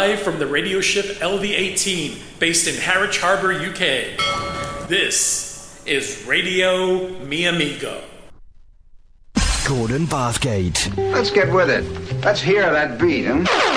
Live from the radio ship LV-18, based in Harwich Harbour, UK. This is Radio Mi Amigo. Gordon Bathgate. Let's get with it. Let's hear that beat, huh?